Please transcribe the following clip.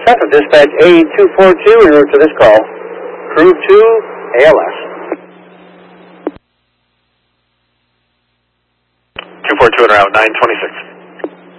Traffic Dispatch A242 en route to this call. Crew 2, ALS. 242 en route, 926.